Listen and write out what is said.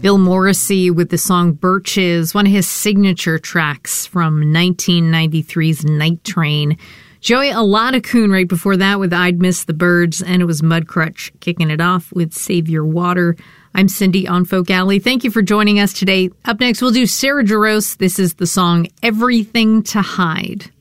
Bill Morrissey with the song Birches, one of his signature tracks from 1993's Night Train. Joey Aladacoon right before that with I'd Miss the Birds, and it was Mudcrutch kicking it off with Save Your Water. I'm Cindy on Folk Alley. Thank you for joining us today. Up next, we'll do Sarah Jarosz. This is the song Everything to Hide.